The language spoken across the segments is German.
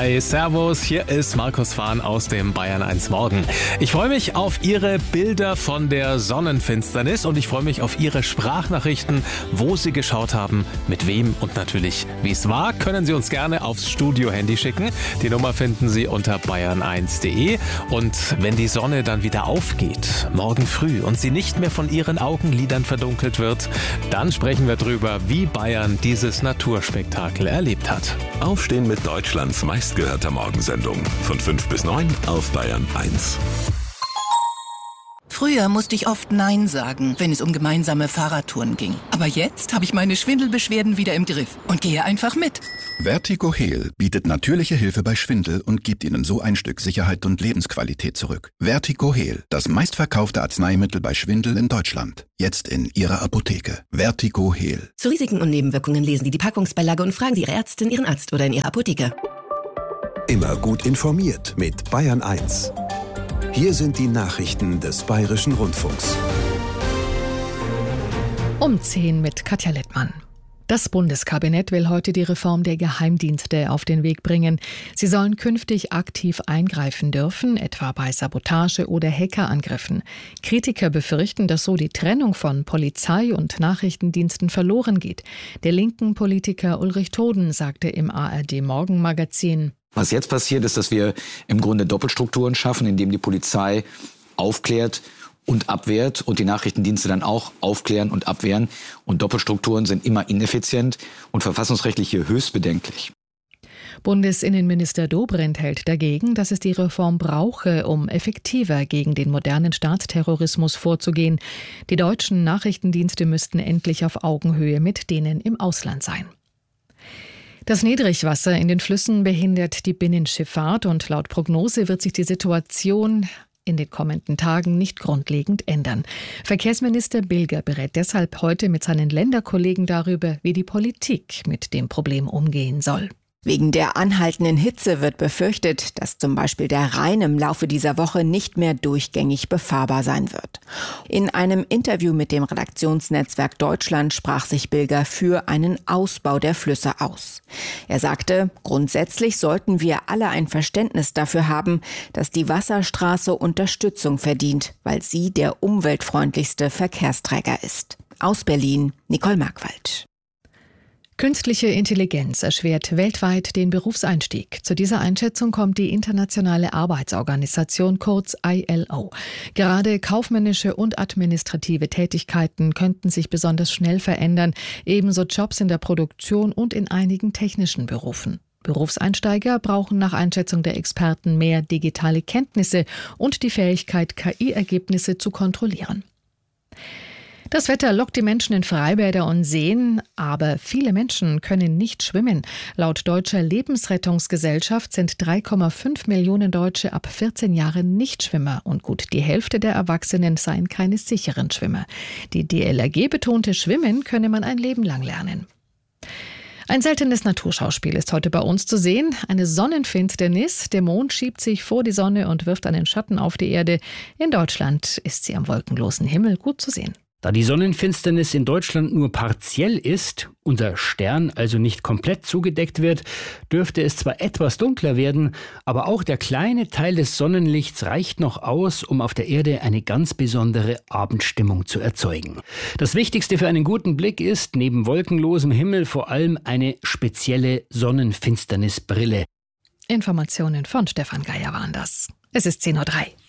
Hi, servus, hier ist Markus Fahn aus dem Bayern 1 Morgen. Ich freue mich auf Ihre Bilder von der Sonnenfinsternis und ich freue mich auf Ihre Sprachnachrichten, wo Sie geschaut haben, mit wem und natürlich wie es war, können Sie uns gerne aufs Studio-Handy schicken. Die Nummer finden Sie unter bayern1.de und wenn die Sonne dann wieder aufgeht, morgen früh und sie nicht mehr von Ihren Augenlidern verdunkelt wird, dann sprechen wir drüber, wie Bayern dieses Naturspektakel erlebt hat. Aufstehen mit Deutschlands meistgehörter Morgensendung. Von 5 bis 9 auf Bayern 1. Früher musste ich oft Nein sagen, wenn es um gemeinsame Fahrradtouren ging. Aber jetzt habe ich meine Schwindelbeschwerden wieder im Griff und gehe einfach mit. Vertigo Heal bietet natürliche Hilfe bei Schwindel und gibt Ihnen so ein Stück Sicherheit und Lebensqualität zurück. Vertigo Heal, das meistverkaufte Arzneimittel bei Schwindel in Deutschland. Jetzt in Ihrer Apotheke. Vertigo Heal. Zu Risiken und Nebenwirkungen lesen Sie die Packungsbeilage und fragen Sie Ihre Ärztin, Ihren Arzt oder in Ihrer Apotheke. Immer gut informiert mit Bayern 1. Hier sind die Nachrichten des Bayerischen Rundfunks. Um 10 mit Katja Littmann. Das Bundeskabinett will heute die Reform der Geheimdienste auf den Weg bringen. Sie sollen künftig aktiv eingreifen dürfen, etwa bei Sabotage oder Hackerangriffen. Kritiker befürchten, dass so die Trennung von Polizei und Nachrichtendiensten verloren geht. Der linken Politiker Ulrich Toden sagte im ARD-Morgenmagazin: Was jetzt passiert, ist, dass wir im Grunde Doppelstrukturen schaffen, indem die Polizei aufklärt und abwehrt und die Nachrichtendienste dann auch aufklären und abwehren. Und Doppelstrukturen sind immer ineffizient und verfassungsrechtlich hier höchst bedenklich. Bundesinnenminister Dobrindt hält dagegen, dass es die Reform brauche, um effektiver gegen den modernen Staatsterrorismus vorzugehen. Die deutschen Nachrichtendienste müssten endlich auf Augenhöhe mit denen im Ausland sein. Das Niedrigwasser in den Flüssen behindert die Binnenschifffahrt und laut Prognose wird sich die Situation in den kommenden Tagen nicht grundlegend ändern. Verkehrsminister Bilger berät deshalb heute mit seinen Länderkollegen darüber, wie die Politik mit dem Problem umgehen soll. Wegen der anhaltenden Hitze wird befürchtet, dass zum Beispiel der Rhein im Laufe dieser Woche nicht mehr durchgängig befahrbar sein wird. In einem Interview mit dem Redaktionsnetzwerk Deutschland sprach sich Bilger für einen Ausbau der Flüsse aus. Er sagte, grundsätzlich sollten wir alle ein Verständnis dafür haben, dass die Wasserstraße Unterstützung verdient, weil sie der umweltfreundlichste Verkehrsträger ist. Aus Berlin, Nicole Markwald. Künstliche Intelligenz erschwert weltweit den Berufseinstieg. Zu dieser Einschätzung kommt die Internationale Arbeitsorganisation, kurz ILO. Gerade kaufmännische und administrative Tätigkeiten könnten sich besonders schnell verändern, ebenso Jobs in der Produktion und in einigen technischen Berufen. Berufseinsteiger brauchen nach Einschätzung der Experten mehr digitale Kenntnisse und die Fähigkeit, KI-Ergebnisse zu kontrollieren. Das Wetter lockt die Menschen in Freibäder und Seen, aber viele Menschen können nicht schwimmen. Laut Deutscher Lebensrettungsgesellschaft sind 3,5 Millionen Deutsche ab 14 Jahren Nichtschwimmer und gut die Hälfte der Erwachsenen seien keine sicheren Schwimmer. Die DLRG betonte, Schwimmen könne man ein Leben lang lernen. Ein seltenes Naturschauspiel ist heute bei uns zu sehen. Eine Sonnenfinsternis. Der Mond schiebt sich vor die Sonne und wirft einen Schatten auf die Erde. In Deutschland ist sie am wolkenlosen Himmel gut zu sehen. Da die Sonnenfinsternis in Deutschland nur partiell ist, unser Stern also nicht komplett zugedeckt wird, dürfte es zwar etwas dunkler werden, aber auch der kleine Teil des Sonnenlichts reicht noch aus, um auf der Erde eine ganz besondere Abendstimmung zu erzeugen. Das Wichtigste für einen guten Blick ist, neben wolkenlosem Himmel vor allem eine spezielle Sonnenfinsternisbrille. Informationen von Stefan Geier waren das. Es ist 10:03 Uhr.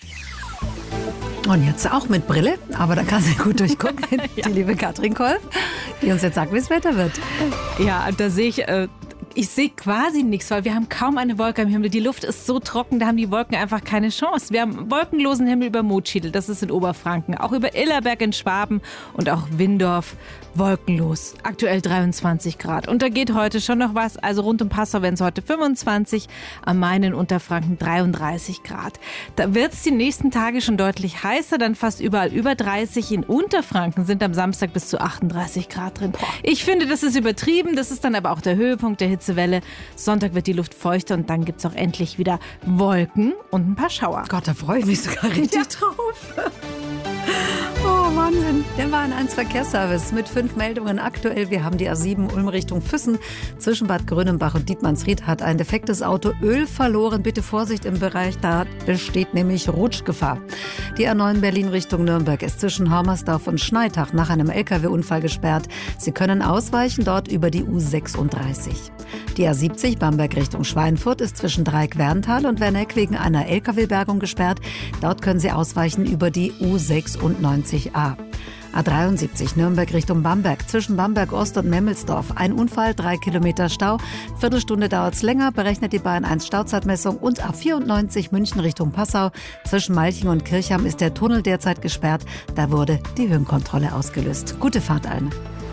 Und jetzt auch mit Brille, aber da kann sie gut durchgucken, die liebe Katrin Kolb, die uns jetzt sagt, wie das Wetter wird. Ja, da sehe ich sehe quasi nichts, weil wir haben kaum eine Wolke am Himmel. Die Luft ist so trocken, da haben die Wolken einfach keine Chance. Wir haben wolkenlosen Himmel über Motschiedl, das ist in Oberfranken, auch über Illerberg in Schwaben und auch Windorf wolkenlos. Aktuell 23 Grad. Und da geht heute schon noch was, also rund um Passau werden es heute 25, am Main in Unterfranken 33 Grad. Da wird es die nächsten Tage schon deutlich heißer, dann fast überall über 30. In Unterfranken sind am Samstag bis zu 38 Grad drin. Ich finde, das ist übertrieben, das ist dann aber auch der Höhepunkt der Hitzewelle. Sonntag wird die Luft feuchter und dann gibt es auch endlich wieder Wolken und ein paar Schauer. Gott, da freue ich mich sogar richtig drauf. Oh Wahnsinn. Der Bayern 1 Verkehrsservice mit 5 Meldungen aktuell. Wir haben die A7 Ulm Richtung Füssen. Zwischen Bad Grönenbach und Dietmannsried hat ein defektes Auto Öl verloren. Bitte Vorsicht im Bereich, da besteht nämlich Rutschgefahr. Die A9 Berlin Richtung Nürnberg ist zwischen Hormersdorf und Schneitach nach einem LKW-Unfall gesperrt. Sie können ausweichen dort über die U36. Die A70 Bamberg Richtung Schweinfurt ist zwischen Dreieck-Werntal und Werneck wegen einer LKW-Bergung gesperrt. Dort können Sie ausweichen über die U96a. A73 Nürnberg Richtung Bamberg, zwischen Bamberg Ost und Memmelsdorf. Ein Unfall, 3 Kilometer Stau. Viertelstunde dauert es länger, berechnet die Bayern 1 Stauzeitmessung. Und A94 München Richtung Passau. Zwischen Malching und Kirchheim ist der Tunnel derzeit gesperrt. Da wurde die Höhenkontrolle ausgelöst. Gute Fahrt allen.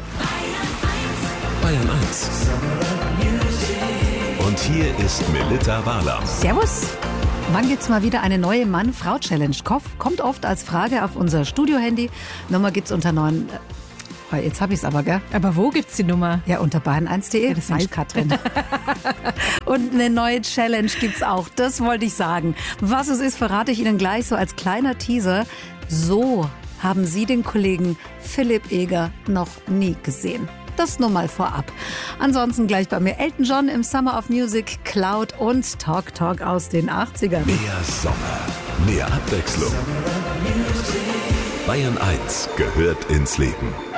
Bayern 1. Und hier ist Melitta Wahler. Servus. Wann gibt's mal wieder eine neue Mann-Frau-Challenge? Kommt oft als Frage auf unser Studio-Handy. Nummer gibt's unter 9... Jetzt habe ich es aber, gell? Aber wo gibt's die Nummer? Ja, unter bayern1.de. Ja, das weiß Katrin. Und eine neue Challenge gibt's auch. Das wollte ich sagen. Was es ist, verrate ich Ihnen gleich so als kleiner Teaser. So haben Sie den Kollegen Philipp Eger noch nie gesehen. Das nur mal vorab. Ansonsten gleich bei mir Elton John im Summer of Music, Cloud und Talk aus den 80ern. Mehr Sommer, mehr Abwechslung. Bayern 1 gehört ins Leben.